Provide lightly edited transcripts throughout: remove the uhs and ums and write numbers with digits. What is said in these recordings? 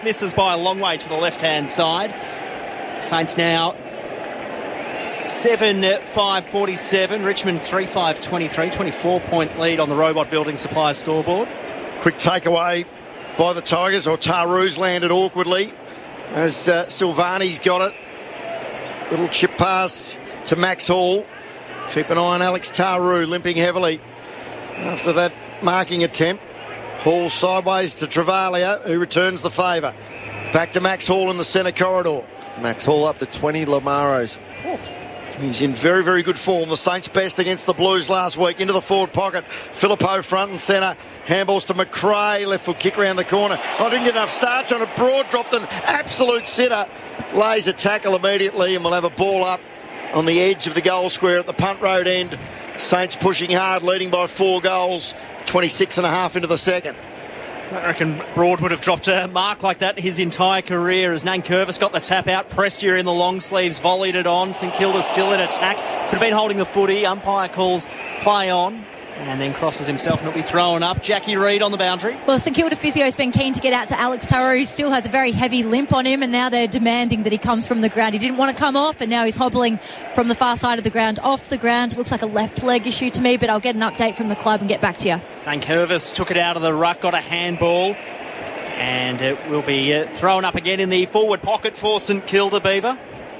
Misses by a long way to the left-hand side. Saints now 7-5-47. Richmond 3-5-23. 24-point lead on the Robot Building Supply scoreboard. Quick takeaway by the Tigers, or Taru's landed awkwardly as Silvani's got it. Little chip pass to Max Hall. Keep an eye on Alex Taru, limping heavily after that marking attempt. Hall sideways to Travalia, who returns the favour. Back to Max Hall in the centre corridor. Max Hall up to 20 Lamaros. He's in very, very good form. The Saints' best against the Blues last week. Into the forward pocket. Phillippo front and centre. Handballs to McRae. Left foot kick around the corner. I didn't get enough starch on it. Broad dropped an absolute sitter. Lays a tackle immediately and we'll have a ball up on the edge of the goal square at the punt road end. Saints pushing hard, leading by 4 goals. 26 and a half into the second. I reckon Broad would have dropped a mark like that his entire career as Nankervis got the tap out. Prestia in the long sleeves, volleyed it on. St Kilda still in attack. Could have been holding the footy. Umpire calls play on and then crosses himself and it'll be thrown up. Jackie Reid on the boundary. Well, St Kilda physio's been keen to get out to Alex Taru, who still has a very heavy limp on him, and now they're demanding that he comes from the ground. He didn't want to come off, and now he's hobbling from the far side of the ground off the ground. Looks like a left leg issue to me, but I'll get an update from the club and get back to you. Nankervis took it out of the ruck, got a handball, and it will be thrown up again in the forward pocket for St Kilda, Beaver.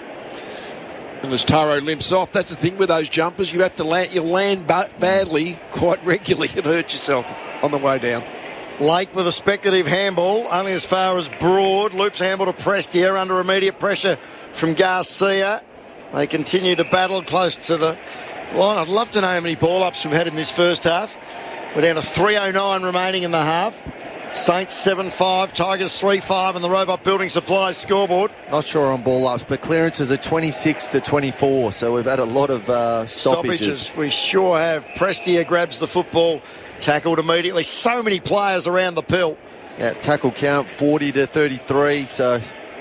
And as Taro limps off, that's the thing with those jumpers. You have to land, you land badly quite regularly and hurt yourself on the way down. Lake with a speculative handball, only as far as Broad. Loops handball to Prestia under immediate pressure from Garcia. They continue to battle close to the line. I'd love to know how many ball-ups we've had in this first half. We're down to 3:09 remaining in the half. Saints 7-5, Tigers 3-5 on the Robot Building Supplies scoreboard. Not sure on ball ups, but clearances are 26-24, so we've had a lot of stoppages. We sure have. Prestia grabs the football, tackled immediately. So many players around the pill. Yeah, tackle count 40-33, so...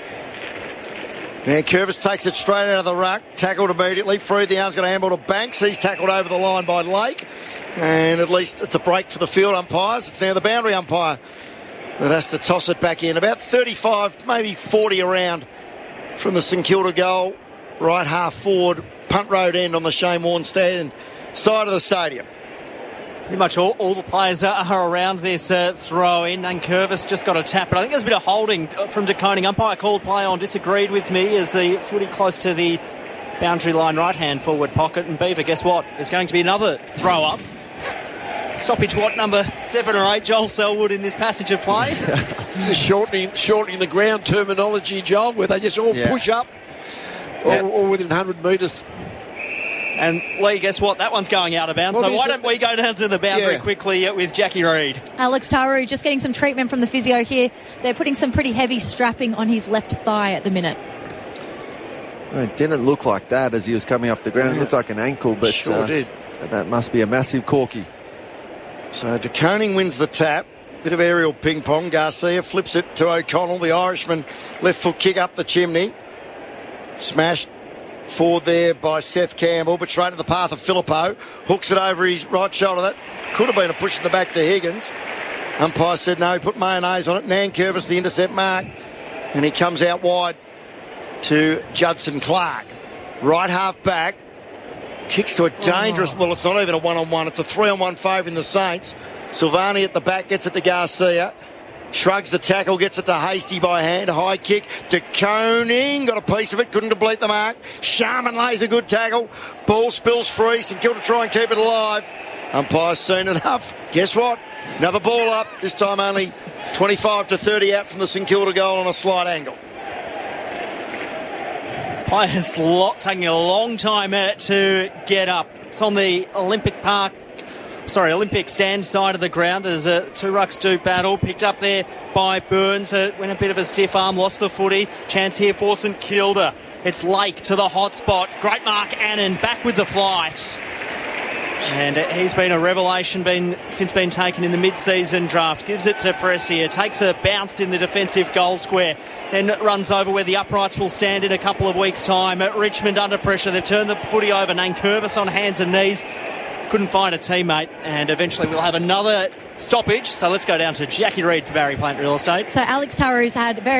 Nankervis takes it straight out of the ruck, tackled immediately, freed the arms, got a handball to Banks. He's tackled over the line by Lake. And at least it's a break for the field umpires. It's now the boundary umpire that has to toss it back in. About 35, maybe 40 around from the St Kilda goal. Right half forward, punt road end on the Shane Warne stand side of the stadium. Pretty much all the players are around this throw-in. Nankervis just got a tap, but I think there's a bit of holding from De Koning. Umpire called play on, disagreed with me as the footy close to the boundary line right-hand forward pocket. And Beaver, guess what? There's going to be another throw-up. Stoppage, what, number 7 or 8, Joel Selwood, in this passage of play? Just shortening the ground terminology, Joel, where they just all push up, all within 100 metres. And Lee, guess what? That one's going out of bounds. So why don't we go down to the boundary quickly with Jackie Reid? Alex Taru just getting some treatment from the physio here. They're putting some pretty heavy strapping on his left thigh at the minute. Well, it didn't look like that as he was coming off the ground. It looked like an ankle, but sure did. That must be a massive corky. So De Koning wins the tap. Bit of aerial ping pong. Garcia flips it to O'Connell. The Irishman left foot kick up the chimney. Smashed forward there by Seth Campbell, but straight to the path of Phillippo. Hooks it over his right shoulder. That could have been a push in the back to Higgins. Umpire said no, he put mayonnaise on it. Nankervis the intercept mark. And he comes out wide to Judson Clark. Right half back. Kicks to a dangerous... Well, it's not even a one-on-one. It's a 3-on-1 favouring the Saints. Silvani at the back gets it to Garcia. Shrugs the tackle, gets it to Hasty by hand. High kick to Koning. Got a piece of it, couldn't complete the mark. Sharman lays a good tackle. Ball spills free. St Kilda try and keep it alive. Umpire's seen enough. Guess what? Another ball up. This time only 25-30 out from the St Kilda goal on a slight angle. Players taking a long time to get up. It's on the Olympic stand side of the ground as two rucks do battle. Picked up there by Burns. Went a bit of a stiff arm, lost the footy. Chance here for St Kilda. It's Lake to the hot spot. Great mark, Annan back with the flight. And he's been a revelation since being taken in the mid-season draft. Gives it to Prestia. Takes a bounce in the defensive goal square. Then runs over where the uprights will stand in a couple of weeks' time. Richmond under pressure. They've turned the footy over. Nankervis on hands and knees. couldn't find a teammate, and eventually we'll have another stoppage. So let's go down to Jackie Reid for Barry Plant Real Estate. So Alex Taru's had very